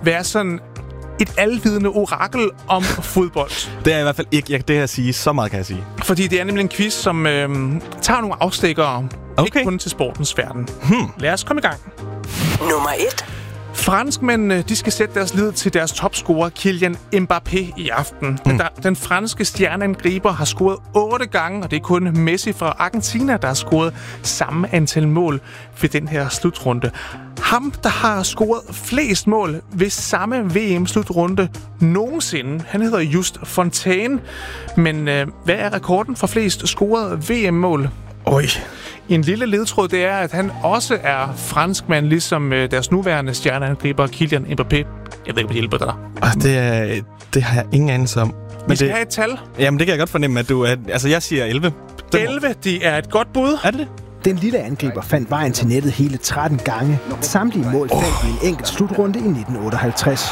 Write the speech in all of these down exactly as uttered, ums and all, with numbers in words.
være sådan et alvidende orakel om fodbold. Det er i hvert fald ikke, jeg, det kan jeg sige. Så meget kan jeg sige. Fordi det er nemlig en quiz, som øh, tager nogle afstikkere. Okay. Ikke kun til sportens verden. Hmm. Lad os komme i gang. Nummer et. Franskmændene, de skal sætte deres lid til deres topscorer Kylian Mbappé i aften. Mm. Den, den franske stjerneangriber har scoret otte gange, og det er kun Messi fra Argentina, der har scoret samme antal mål ved den her slutrunde. Ham, der har scoret flest mål ved samme V M-slutrunde nogensinde, han hedder Just Fontaine. Men øh, hvad er rekorden for flest scorede V M-mål? Oj. En lille ledtråd, det er, at han også er franskmand, ligesom øh, deres nuværende stjerneangriber Kylian Mbappé. Jeg ved ikke, om det hjælper dig. Oh, det, er, det har jeg ingen anelse om. Men Vi skal det, have et tal. Jamen, det kan jeg godt fornemme, at du er... Altså, jeg siger elleve. Den elleve, det er et godt bud. Er det det? Den lille angriber fandt vejen til nettet hele tretten gange. Samtlige mål fandt oh. i en enkelt slutrunde i nitten otteoghalvtreds.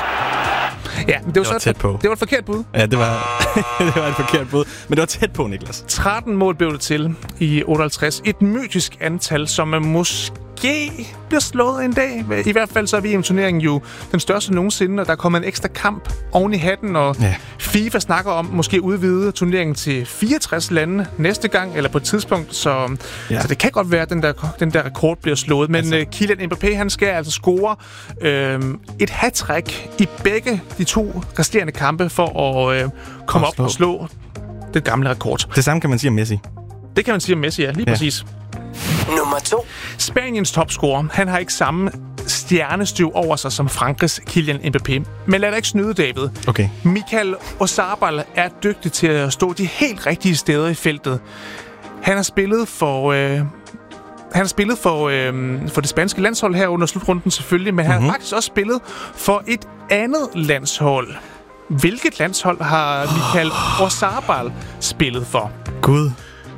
Ja, men det var, det var så tæt på. Det var et forkert bud. Ja, det var, det var et forkert bud. Men det var tæt på, Niklas. tretten mål blev det til i otteoghalvtreds. Et mytisk antal, som måske bliver slået en dag. I hvert fald så er V M-turneringen jo den største nogensinde, og der er kommet en ekstra kamp oven i hatten, og ja. FIFA snakker om måske udvide turneringen til fireogtres lande næste gang, eller på et tidspunkt, så, ja. så det kan godt være, at den der, den der rekord bliver slået. Men altså. uh, Kylian Mbappé, han skal altså score øh, et hat-trick i begge de to resterende kampe for at øh, komme op og slå den gamle rekord. Det samme kan man sige om Messi. Det kan man sige om Messi, ja. Lige ja. præcis. Nummer to. Spaniens topscorer, han har ikke samme stjernestøv over sig som Frankrigs Kylian Mbappé. Men lad dig ikke snyde, David. Okay. Michael Oyarzabal er dygtig til at stå de helt rigtige steder i feltet. Han har spillet for... Øh, han har spillet for, øh, for det spanske landshold her under slutrunden selvfølgelig, men mm-hmm. han har faktisk også spillet for et andet landshold. Hvilket landshold har Michael Oyarzabal spillet for? Gud.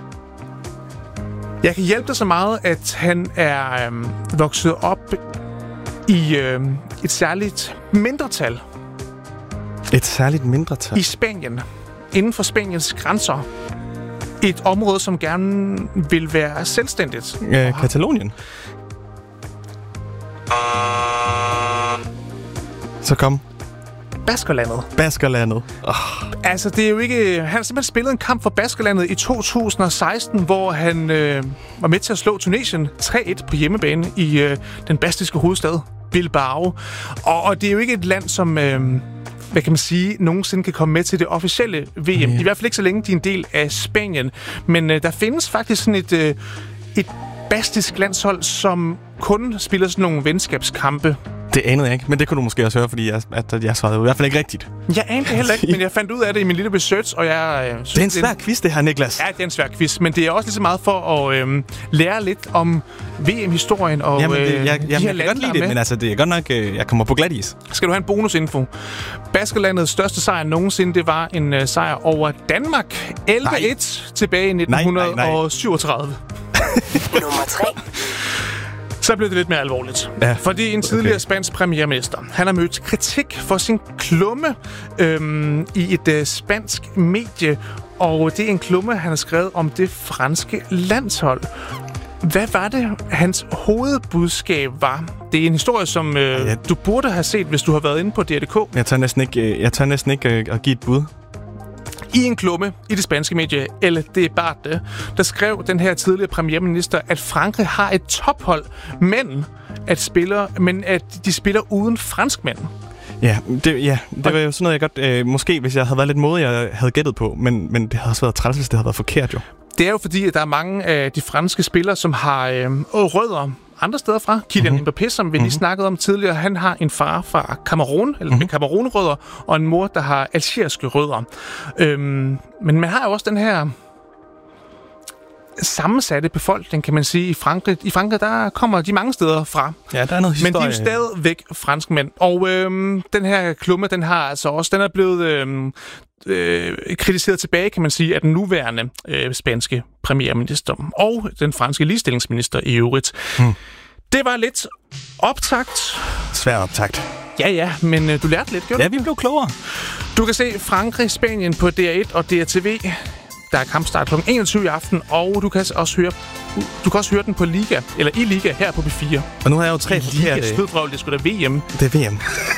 Jeg kan hjælpe dig så meget, at han er øhm, vokset op i øhm, et særligt mindretal. Et særligt mindretal? I Spanien. Inden for Spaniens grænser. Et område, som gerne vil være selvstændigt. Øh, Katalonien? Så kom. Baskerlandet. Baskerlandet. Oh. Altså, det er jo ikke... Han har simpelthen spillet en kamp for Baskerlandet i to tusind og seksten, hvor han øh, var med til at slå Tunesien tre et på hjemmebane i øh, den baskiske hovedstad, Bilbao. Og, og det er jo ikke et land, som... Øh, hvad kan man sige, nogensinde kan komme med til det officielle V M. Yeah. I hvert fald ikke så længe de er en del af Spanien. Men øh, der findes faktisk sådan et, øh, et baskisk landshold, som kun spiller sådan nogle venskabskampe. Det anede jeg ikke, men det kunne du måske også høre, fordi jeg, at jeg svarede i hvert fald ikke rigtigt. Jeg anede det heller ikke, men jeg fandt ud af det i min lille research, og jeg... Øh, synes, det er en svær det, quiz, det her, Niklas. Ja, det er en svær quiz, men det er også lige så meget for at øh, lære lidt om V M-historien og jamen, det, jeg, øh, jamen, de her jeg kan godt lide det, men altså, det er godt nok, øh, jeg kommer på glat is. Skal du have en bonusinfo? Baskerlandets største sejr nogensinde, det var en øh, sejr over Danmark. elleve et tilbage i nitten syvogtredive. Nummer tre. Så blev det lidt mere alvorligt. Ja, fordi en tidligere okay. spansk premierminister, han har mødt kritik for sin klumme øhm, i et øh, spansk medie. Og det er en klumme, han har skrevet om det franske landshold. Hvad var det, hans hovedbudskab var? Det er en historie, som øh, ja. du burde have set, hvis du har været inde på D R punktum d k. Jeg tør næsten ikke, jeg tør næsten ikke øh, at give et bud. I en klumme i det spanske medie El Debate, der skrev den her tidligere premierminister, at Frankrig har et tophold, men at, spiller, men at de spiller uden franskmænd. Ja, det, ja, det var jo sådan noget, jeg godt... Øh, måske, hvis jeg havde været lidt modig, jeg havde gættet på, men, men det havde også været træls, hvis det havde været forkert, jo. Det er jo fordi, at der er mange af de franske spillere, som har øh, rødder andre steder fra. Kylian mm-hmm. Mbappé, som vi lige mm-hmm. snakkede om tidligere, han har en far fra Cameroun, eller mm-hmm. Cameroun-rødder, og en mor, der har algeriske rødder. Øhm, men man har jo også den her sammensatte befolkning, kan man sige, i Frankrig. I Frankrig, der kommer de mange steder fra. Ja, der er noget historie. Men de er jo stadigvæk franskmænd. Og øhm, den her klumme, den har altså også, den er blevet øhm, øh, kritiseret tilbage, kan man sige, af den nuværende øh, spanske premierminister og den franske ligestillingsminister i øvrigt. Hmm. Det var lidt optakt. Svær optagt. Ja, ja, men øh, du lærte lidt, gjorde du? Ja, vi blev klogere. Du kan se Frankrig, Spanien på D R et og D R T V. Der er kampstart klokken enogtyve i aften, og du kan også høre, du kan også høre den på Liga, eller i Liga her på B fire. Og nu har jeg jo tre Liga, slutprøvel, det er sgu da V M. Det er V M.